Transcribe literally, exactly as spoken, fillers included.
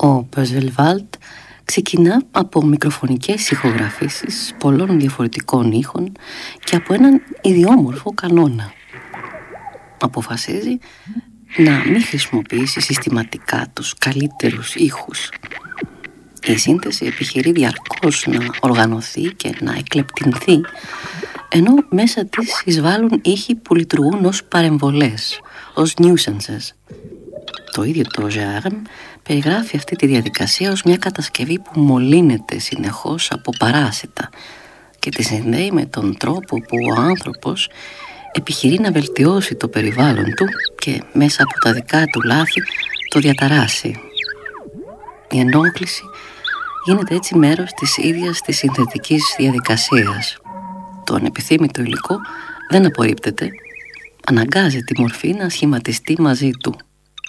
Ο Πεζελβάλτ ξεκινά από μικροφωνικές ηχογραφήσεις πολλών διαφορετικών ήχων και από έναν ιδιόμορφο κανόνα. Αποφασίζει να μην χρησιμοποιήσει συστηματικά τους καλύτερους ήχους. Η σύνθεση επιχειρεί διαρκώς να οργανωθεί και να εκλεπτυνθεί, ενώ μέσα της εισβάλλουν ήχοι που λειτουργούν ως παρεμβολές, ως nuisances. Το ίδιο το Germ περιγράφει αυτή τη διαδικασία ως μια κατασκευή που μολύνεται συνεχώς από παράσιτα και τη συνδέει με τον τρόπο που ο άνθρωπος επιχειρεί να βελτιώσει το περιβάλλον του και μέσα από τα δικά του λάθη το διαταράσει. Η ενόχληση γίνεται έτσι μέρος της ίδιας της συνθετικής διαδικασίας. Το ανεπιθύμητο υλικό δεν απορρίπτεται, αναγκάζει τη μορφή να σχηματιστεί μαζί του.